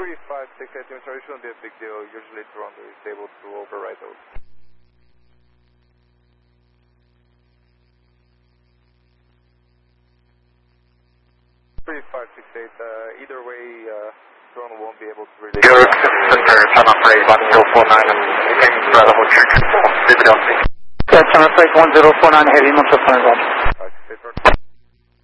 3568, sorry, it shouldn't be a big deal. Usually Toronto is able to override those. 3568, either way, Toronto won't be able to really... Your center, Channel Freight 1049, heading for the hotel. Channel Freight 1049, heading on to Channel.